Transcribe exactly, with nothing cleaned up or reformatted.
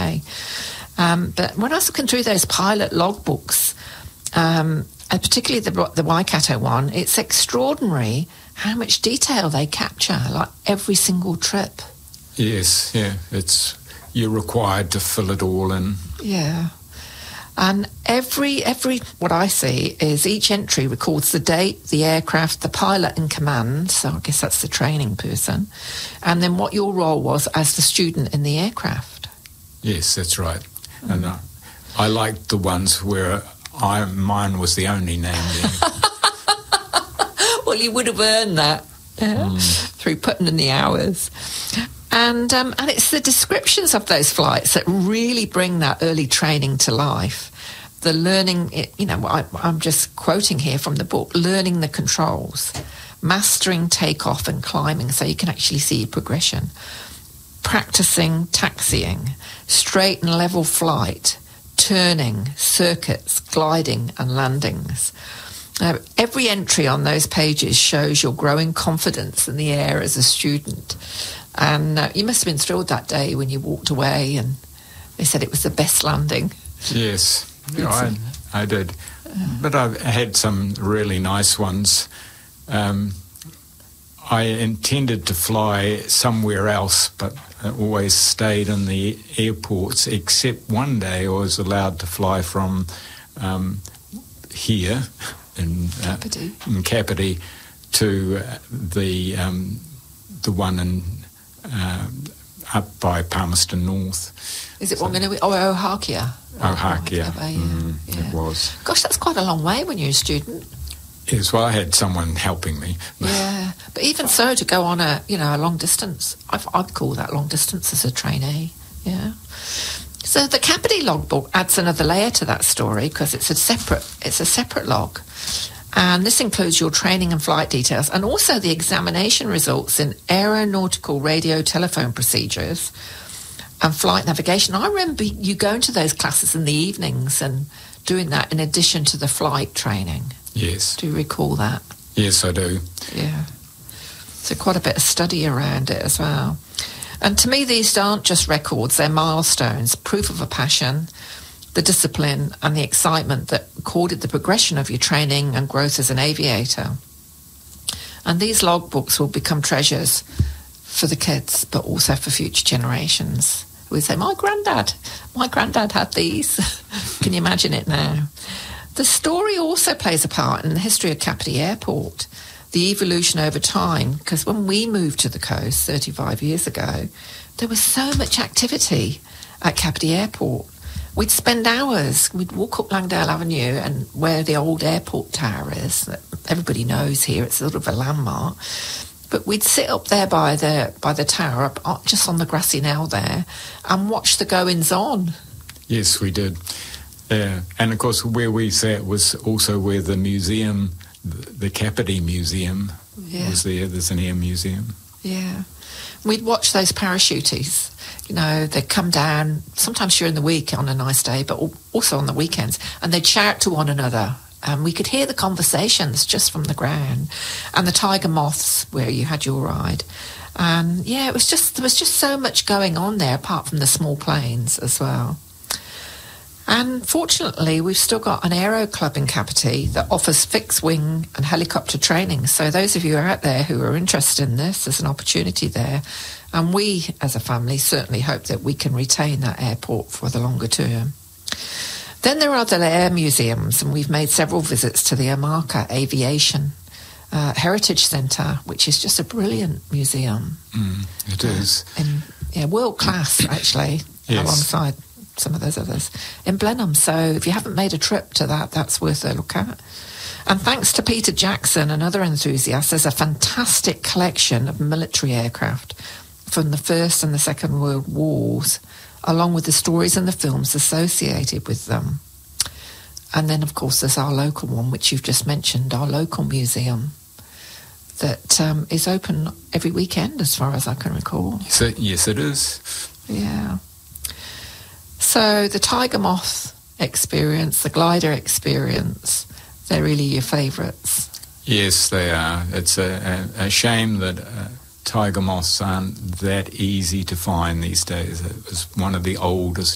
way. Um, but when I was looking through those pilot logbooks, um, and particularly the, the Waikato one, it's extraordinary how much detail they capture, like every single trip. Yes, yeah, it's you're required to fill it all in. Yeah. And every, every what I see is each entry records the date, the aircraft, the pilot in command, so I guess that's the training person, and then what your role was as the student in the aircraft. Yes, that's right. Mm. And I, I liked the ones where I mine was the only name there. Well, you would have earned that yeah, mm. through putting in the hours. And um, and it's the descriptions of those flights that really bring that early training to life. The learning, you know, I, I'm just quoting here from the book, learning the controls, mastering takeoff and climbing so you can actually see your progression, practicing taxiing, straight and level flight, turning, circuits, gliding and landings. Now, every entry on those pages shows your growing confidence in the air as a student. And uh, you must have been thrilled that day when you walked away and they said it was the best landing. Yes, yeah, I, I did. Uh, but I've had some really nice ones. Um, I intended to fly somewhere else, but I always stayed in the airports, except one day I was allowed to fly from um, here in, uh, Kapiti. in Kapiti to uh, the, um, the one in... Uh, up by Palmerston North. Is it so, Wanganui? Oh, Ohakia. Ohakia, mm, yeah. It was. Gosh, that's quite a long way when you're a student. Yes, well, I had someone helping me. Yeah, but even so, to go on a, you know, a long distance, I've, I'd call that long distance as a trainee, yeah. So the Kapiti logbook adds another layer to that story because it's a separate, it's a separate log. And this includes your training and flight details and also the examination results in aeronautical radio telephone procedures and flight navigation. I remember you going to those classes in the evenings and doing that in addition to the flight training. Yes. Do you recall that? Yes, I do. Yeah. So quite a bit of study around it as well. And to me, these aren't just records, they're milestones, proof of a passion, the discipline and the excitement that recorded the progression of your training and growth as an aviator. And these logbooks will become treasures for the kids, but also for future generations. We say, my granddad, my granddad had these. Can you imagine it now? The story also plays a part in the history of Kapiti Airport, the evolution over time, because when we moved to the coast thirty-five years ago, there was so much activity at Kapiti Airport. We'd spend hours, we'd walk up Langdale Avenue and where the old airport tower is, that everybody knows here, it's sort of a landmark, but we'd sit up there by the by the tower, up just on the grassy knoll there, and watch the goings-on. Yes, we did. Yeah. And of course where we sat was also where the museum, the, the Kapiti Museum yeah. was there, there's an air museum. Yeah. We'd watch those parachutists. You know, they'd come down, sometimes during the week on a nice day, but also on the weekends, and they'd shout to one another. And we could hear the conversations just from the ground. And the tiger moths, where you had your ride. And, yeah, it was just, there was just so much going on there, apart from the small planes as well. And fortunately, we've still got an aero club in Kapiti that offers fixed wing and helicopter training. So those of you out there who are interested in this, there's an opportunity there. And we, as a family, certainly hope that we can retain that airport for the longer term. Then there are the air museums, and we've made several visits to the Amaka Aviation uh, Heritage Centre, which is just a brilliant museum. Mm, it is. Uh, in, yeah, world class, actually, yes. alongside some of those others in Blenheim. So if you haven't made a trip to that, that's worth a look at. And thanks to Peter Jackson and other enthusiasts, there's a fantastic collection of military aircraft from the First and the Second World Wars, along with the stories and the films associated with them. And then, of course, there's our local one, which you've just mentioned, our local museum, that um, is open every weekend, as far as I can recall. Yes, it, yes, it is. Yeah. So the tiger moth experience, the glider experience, they're really your favourites. Yes, they are. It's a, a, a shame that uh, tiger moths aren't that easy to find these days. It was one of the oldest